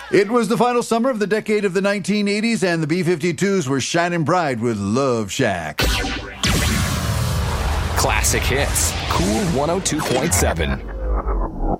It was the final summer of the decade of the 1980s, and the B-52s were shining bright with Love Shack. Classic hits. Cool 102.7.